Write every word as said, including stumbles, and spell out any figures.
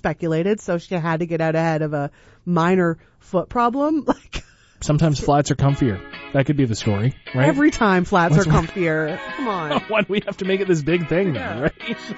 speculated, so she had to get out ahead of a minor foot problem. Like, sometimes flats are comfier. That could be the story, right? Every time flats What's are comfier. Come on. Why do we have to make it this big thing, Yeah. then, right?